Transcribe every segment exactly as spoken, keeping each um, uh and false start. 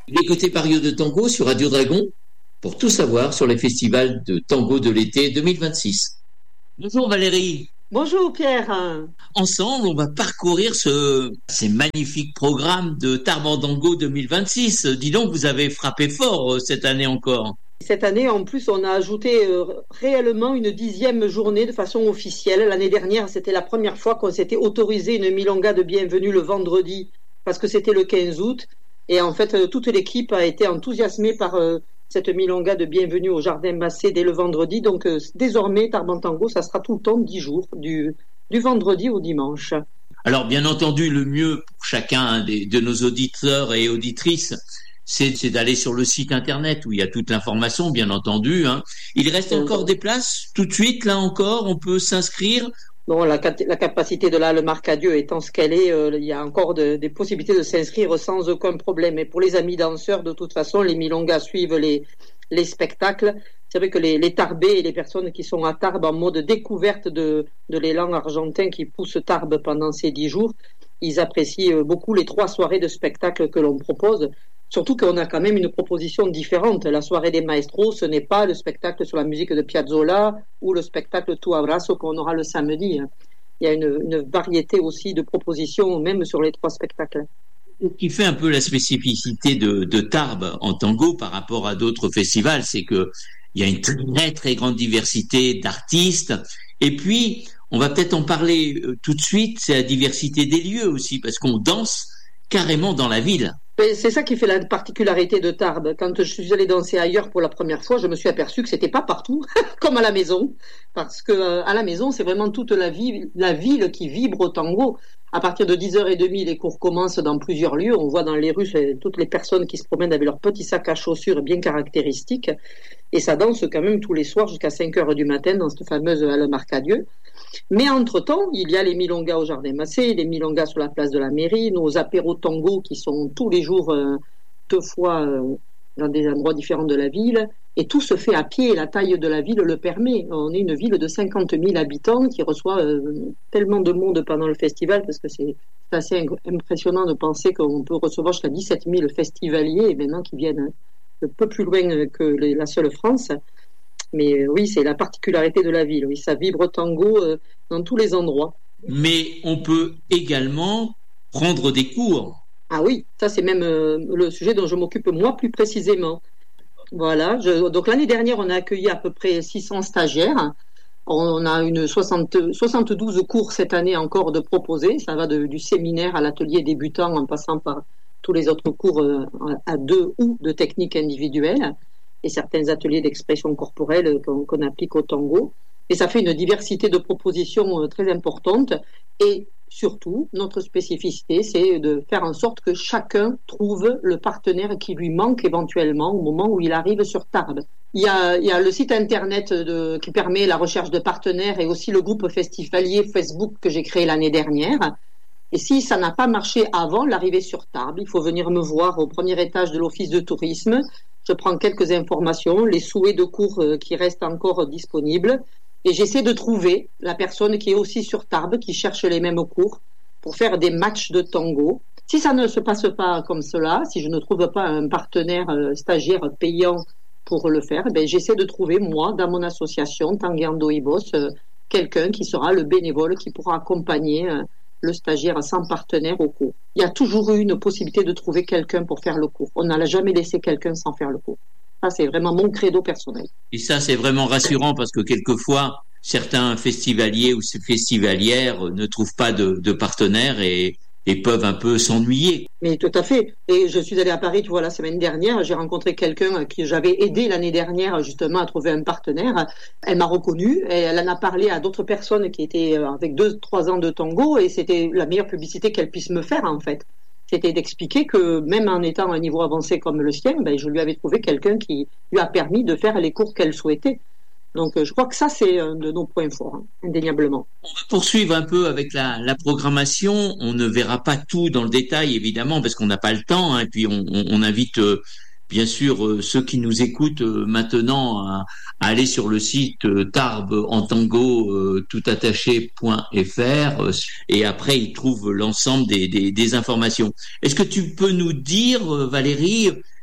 Écoutez Pario de Tango sur Radio Dragon pour tout savoir sur les festivals de tango de l'été deux mille vingt-six. Bonjour Valérie. Bonjour Pierre. Ensemble, on va parcourir ce, ces magnifiques programmes de Tarbandango deux mille vingt-six. Dis donc, vous avez frappé fort cette année encore. Cette année, en plus, on a ajouté euh, réellement une dixième journée de façon officielle. L'année dernière, c'était la première fois qu'on s'était autorisé une milonga de bienvenue le vendredi parce que c'était le quinze août. Et en fait, euh, toute l'équipe a été enthousiasmée par euh, cette milonga de bienvenue au Jardin Massé dès le vendredi. Donc euh, désormais, Tarbandango, ça sera tout le temps dix jours, du, du vendredi au dimanche. Alors bien entendu, le mieux pour chacun des, de nos auditeurs et auditrices, c'est, c'est d'aller sur le site internet où il y a toute l'information, bien entendu. Hein. Il reste encore des places tout de suite, là encore, on peut s'inscrire. Bon, la, la capacité de la le Marcadieu étant ce qu'elle est, euh, il y a encore de, des possibilités de s'inscrire sans aucun problème. Et pour les amis danseurs, de toute façon, les milongas suivent les, les spectacles. C'est vrai que les, les Tarbés et les personnes qui sont à Tarbes en mode découverte de, de l'élan argentin qui pousse Tarbes pendant ces dix jours, ils apprécient beaucoup les trois soirées de spectacle que l'on propose. Surtout qu'on a quand même une proposition différente. La soirée des maestros, ce n'est pas le spectacle sur la musique de Piazzolla ou le spectacle Tu Abrazo qu'on aura le samedi. Il y a une, une variété aussi de propositions, même sur les trois spectacles. Ce qui fait un peu la spécificité de, de Tarbes en tango par rapport à d'autres festivals, c'est que il y a une très très grande diversité d'artistes. Et puis, on va peut-être en parler tout de suite, c'est la diversité des lieux aussi, parce qu'on danse carrément dans la ville. C'est ça qui fait la particularité de Tarbes. Quand je suis allée danser ailleurs pour la première fois, je me suis aperçue que c'était pas partout, comme à la maison, parce que euh, à la maison, c'est vraiment toute la ville, la ville qui vibre au tango. À partir de dix heures trente, les cours commencent dans plusieurs lieux. On voit dans les rues toutes les personnes qui se promènent avec leurs petits sacs à chaussures bien caractéristiques, et ça danse quand même tous les soirs jusqu'à cinq heures du matin dans cette fameuse halle Marcadieu. Mais entre-temps, il y a les milongas au Jardin Massé, les milongas sur la place de la mairie, nos apéros tango qui sont tous les jours, euh, deux fois euh, dans des endroits différents de la ville. Et tout se fait à pied, la taille de la ville le permet. On est une ville de cinquante mille habitants qui reçoit euh, tellement de monde pendant le festival, parce que c'est, c'est assez impressionnant de penser qu'on peut recevoir jusqu'à dix-sept mille festivaliers maintenant qui viennent un peu plus loin que les, la seule France. Mais euh, oui, c'est la particularité de la ville. Oui, ça vibre tango euh, dans tous les endroits. Mais on peut également prendre des cours. Ah oui, ça c'est même euh, le sujet dont je m'occupe moi plus précisément. Voilà. Je, donc l'année dernière, on a accueilli à peu près six cents stagiaires. On a une soixante, soixante-douze cours cette année encore de proposés. Ça va de, du séminaire à l'atelier débutant en passant par tous les autres cours euh, à deux ou de technique individuelle, et certains ateliers d'expression corporelle qu'on, qu'on applique au tango. Et ça fait une diversité de propositions très importante. Et surtout, notre spécificité, c'est de faire en sorte que chacun trouve le partenaire qui lui manque éventuellement au moment où il arrive sur Tarbes. Il y a, il y a le site internet de, qui permet la recherche de partenaires, et aussi le groupe festivalier Facebook que j'ai créé l'année dernière. Et si ça n'a pas marché avant l'arrivée sur Tarbes, il faut venir me voir au premier étage de l'office de tourisme. Je prends quelques informations, les souhaits de cours qui restent encore disponibles, et j'essaie de trouver la personne qui est aussi sur Tarbes, qui cherche les mêmes cours, pour faire des matchs de tango. Si ça ne se passe pas comme cela, si je ne trouve pas un partenaire stagiaire payant pour le faire, ben j'essaie de trouver, moi, dans mon association, Tanguendo Ibos, quelqu'un qui sera le bénévole qui pourra accompagner le stagiaire sans partenaire au cours. Il y a toujours eu une possibilité de trouver quelqu'un pour faire le cours. On n'a jamais laissé quelqu'un sans faire le cours. Ça, c'est vraiment mon credo personnel. Et ça, c'est vraiment rassurant, parce que quelquefois, certains festivaliers ou festivalières ne trouvent pas de, de partenaire et, et peuvent un peu s'ennuyer. Mais tout à fait. Et je suis allée à Paris, tu vois, la semaine dernière, j'ai rencontré quelqu'un qui j'avais aidé l'année dernière justement à trouver un partenaire. Elle m'a reconnue et elle en a parlé à d'autres personnes qui étaient avec deux, trois ans de tango, et c'était la meilleure publicité qu'elle puisse me faire, en fait. C'était d'expliquer que même en étant à un niveau avancé comme le sien, ben, je lui avais trouvé quelqu'un qui lui a permis de faire les cours qu'elle souhaitait. Donc je crois que ça, c'est un de nos points forts, hein, indéniablement. On va poursuivre un peu avec la, la programmation. On ne verra pas tout dans le détail, évidemment, parce qu'on n'a pas le temps, hein, et puis on, on, on invite euh, bien sûr euh, ceux qui nous écoutent euh, maintenant à, à aller sur le site euh, tarbes en tango euh, toutattaché point f r, euh, et après ils trouvent l'ensemble des, des, des informations. Est-ce que tu peux nous dire, euh, Valérie,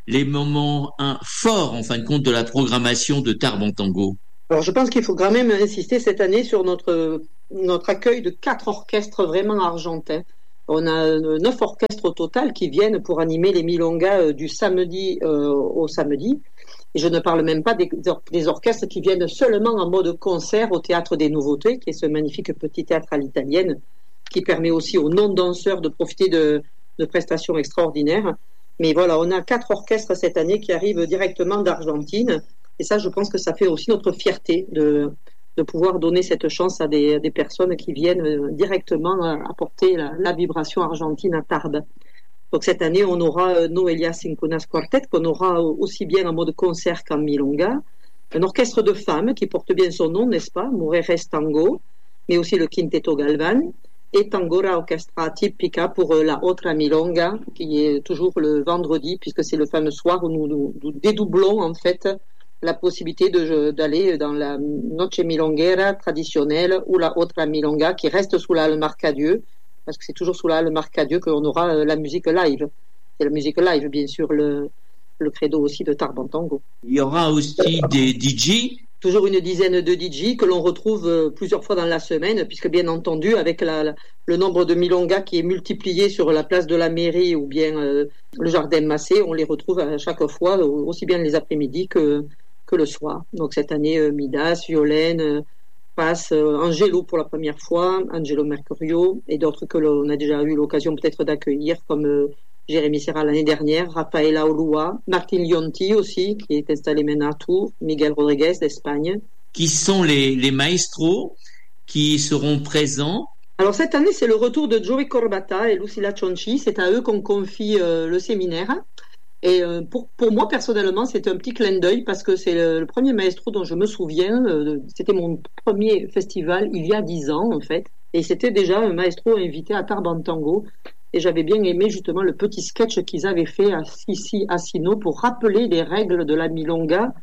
les moments un, forts, en fin de compte, de la programmation de Tarbes en Tango? Alors, je pense qu'il faut quand même insister cette année sur notre, notre accueil de quatre orchestres vraiment argentins. On a neuf orchestres au total qui viennent pour animer les milongas du samedi euh, au samedi. Et je ne parle même pas des, des orchestres qui viennent seulement en mode concert au Théâtre des Nouveautés, qui est ce magnifique petit théâtre à l'italienne, qui permet aussi aux non-danseurs de profiter de, de prestations extraordinaires. Mais voilà, on a quatre orchestres cette année qui arrivent directement d'Argentine. Et ça, je pense que ça fait aussi notre fierté de, de pouvoir donner cette chance à des, des personnes qui viennent directement apporter la, la vibration argentine à Tarbes. Donc cette année, on aura Noelia Cinconas Quartet, qu'on aura aussi bien en mode concert qu'en milonga. Un orchestre de femmes qui porte bien son nom, n'est-ce pas, Mujeres Tango, mais aussi le Quinteto Galvan. Et Tangora Orchestra Tipica pour la Otra Milonga, qui est toujours le vendredi, puisque c'est le fameux soir où nous, nous, nous dédoublons en fait la possibilité de, d'aller dans la Noche Milonguera traditionnelle ou la Otra Milonga, qui reste sous la Halle Marcadieu, parce que c'est toujours sous la Halle Marcadieu qu'on aura la musique live. C'est la musique live, bien sûr, le, le credo aussi de Tarbes en Tango. Il y aura aussi des D J. Toujours une dizaine de D J que l'on retrouve plusieurs fois dans la semaine, puisque bien entendu, avec la, la, le nombre de milongas qui est multiplié sur la place de la mairie ou bien euh, le jardin Massé, on les retrouve à chaque fois, aussi bien les après-midi que, que le soir. Donc cette année, euh, Midas, Violaine, euh, Passe, euh, Angelo pour la première fois, Angelo Mercurio, et d'autres que l'on a déjà eu l'occasion peut-être d'accueillir, comme euh, Jérémy Serra l'année dernière, Rafaela Olua, Martin Lionti aussi, qui est installé maintenant à Tours, Miguel Rodriguez d'Espagne. Qui sont les, les maestros qui seront présents? Alors cette année, c'est le retour de Joey Corbata et Lucila Chonchi. C'est à eux qu'on confie euh, le séminaire. Et euh, pour, pour moi, personnellement, c'est un petit clin d'œil parce que c'est le, le premier maestro dont je me souviens. Euh, c'était mon premier festival il y a dix ans, en fait. Et c'était déjà un maestro invité à Tarbes en Tango. Et j'avais bien aimé justement le petit sketch qu'ils avaient fait à Sissi Assino pour rappeler les règles de la milonga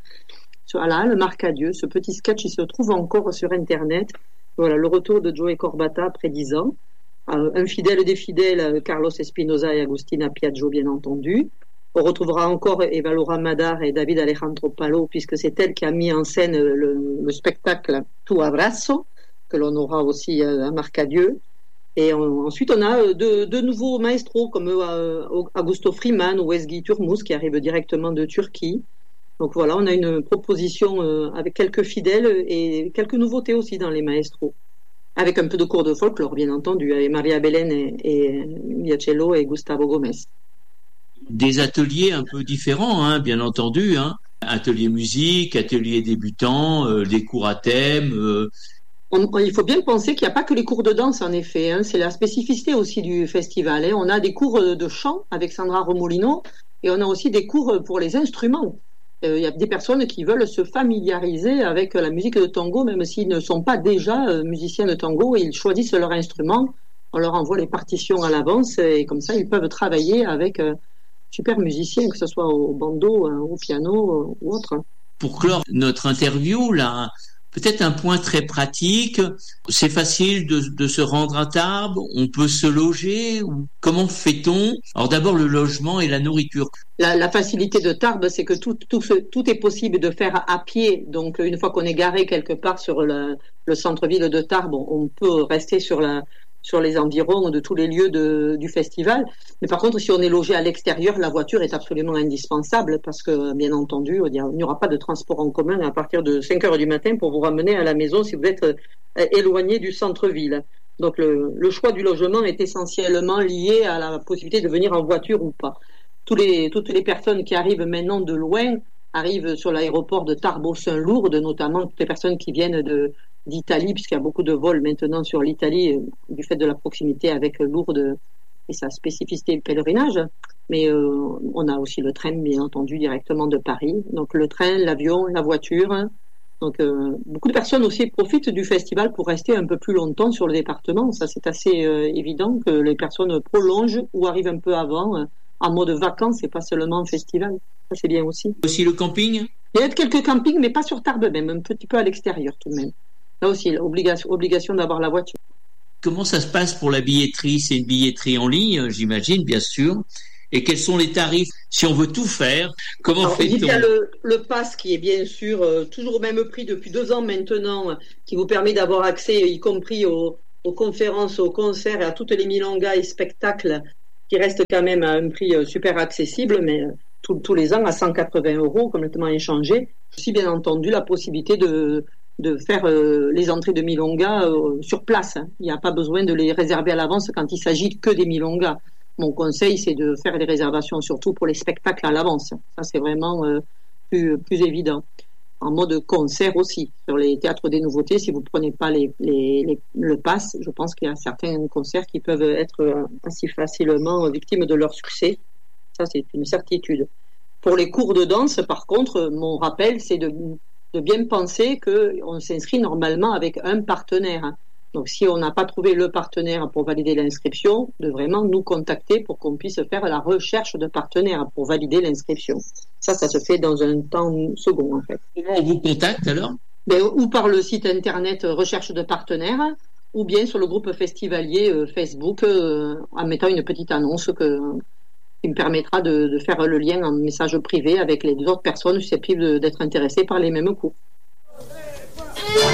à la Halle Marcadieu. Ce petit sketch, il se trouve encore sur Internet. Voilà, le retour de Joey Corbata après dix ans. Euh, un fidèle des fidèles, Carlos Espinosa et Agustina Piaggio, bien entendu. On retrouvera encore Eva Laura Madar et David Alejandro Palo, puisque c'est elle qui a mis en scène le, le spectacle Tu Abrazo, que l'on aura aussi à Marcadieu. Et on, ensuite, on a deux, deux nouveaux maestros comme euh, Augusto Freeman ou Ezgi Turmus qui arrivent directement de Turquie. Donc voilà, on a une proposition euh, avec quelques fidèles et quelques nouveautés aussi dans les maestros. Avec un peu de cours de folklore, bien entendu, avec Maria Belen et, et Miacello et Gustavo Gomez. Des ateliers un peu différents, hein, bien entendu. Hein. Atelier musique, atelier débutant, euh, des cours à thème... Euh, On, il faut bien penser qu'il n'y a pas que les cours de danse, en effet. Hein. C'est la spécificité aussi du festival. Hein. On a des cours de chant avec Sandra Romolino et on a aussi des cours pour les instruments. Euh, il y a des personnes qui veulent se familiariser avec la musique de tango, même s'ils ne sont pas déjà euh, musiciens de tango, et ils choisissent leur instrument. On leur envoie les partitions à l'avance et comme ça, ils peuvent travailler avec euh, super musiciens, que ce soit au bandeau, euh, au piano euh, ou autre. Pour clore notre interview, là, peut-être un point très pratique. C'est facile de, de se rendre à Tarbes. On peut se loger. Ou comment fait-on? Alors d'abord le logement et la nourriture. La, la facilité de Tarbes, c'est que tout, tout, tout est possible de faire à pied. Donc une fois qu'on est garé quelque part sur le, le centre-ville de Tarbes, on, on peut rester sur la sur les environs de tous les lieux de, du festival. Mais par contre, si on est logé à l'extérieur, la voiture est absolument indispensable parce que, bien entendu, il n'y aura pas de transport en commun à partir de cinq heures du matin pour vous ramener à la maison si vous êtes éloigné du centre-ville. Donc, le, le choix du logement est essentiellement lié à la possibilité de venir en voiture ou pas. Tous les, toutes les personnes qui arrivent maintenant de loin arrivent sur l'aéroport de Tarbes-Saint-Lourdes, notamment toutes les personnes qui viennent de d'Italie, puisqu'il y a beaucoup de vols maintenant sur l'Italie, euh, du fait de la proximité avec Lourdes et sa spécificité du pèlerinage. Mais euh, on a aussi le train, bien entendu, directement de Paris. Donc le train, l'avion, la voiture. Donc euh, beaucoup de personnes aussi profitent du festival pour rester un peu plus longtemps sur le département. Ça, c'est assez euh, évident que les personnes prolongent ou arrivent un peu avant, euh, en mode vacances et pas seulement festival. Ça, c'est bien aussi. Aussi le camping? Il y a quelques campings, mais pas sur Tarbes même, un petit peu à l'extérieur tout de même. Là aussi, obligation, obligation d'avoir la voiture. Comment ça se passe pour la billetterie? C'est une billetterie en ligne, j'imagine, bien sûr. et quels sont les tarifs si on veut tout faire? Comment Alors, fait-on? il y a le, le pass qui est bien sûr euh, toujours au même prix depuis deux ans maintenant, qui vous permet d'avoir accès, y compris aux, aux conférences, aux concerts et à toutes les milongas et spectacles, qui restent quand même à un prix euh, super accessible, mais euh, tous, tous les ans à cent quatre-vingts euros, complètement inchangé. Aussi, bien entendu, la possibilité de, de faire euh, les entrées de milongas euh, sur place. Il n'y a pas besoin de les réserver à l'avance quand il s'agit que des milongas. Mon conseil, c'est de faire des réservations, surtout pour les spectacles à l'avance. Ça, c'est vraiment euh, plus, plus évident. En mode concert aussi. Sur les théâtres des nouveautés, si vous ne prenez pas les, les, les, le pass, je pense qu'il y a certains concerts qui peuvent être assez facilement victimes de leur succès. Ça, c'est une certitude. Pour les cours de danse, par contre, mon rappel, c'est de, de bien penser qu'on s'inscrit normalement avec un partenaire. Donc, si on n'a pas trouvé le partenaire pour valider l'inscription, de vraiment nous contacter pour qu'on puisse faire la recherche de partenaires pour valider l'inscription. Ça, ça se fait dans un temps second, en fait. Comment on vous contacte alors? Ben, ou par le site internet recherche de partenaires, ou bien sur le groupe festivalier euh, Facebook, euh, en mettant une petite annonce que, qui me permettra de, de faire le lien en message privé avec les autres personnes susceptibles d'être intéressées par les mêmes cours.